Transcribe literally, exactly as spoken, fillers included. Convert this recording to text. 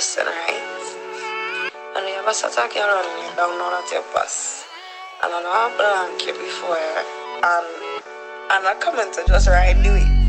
person, right? And you ever start talking around and you don't know that your boss. And I know I blank you before. And, and I come to just right do it.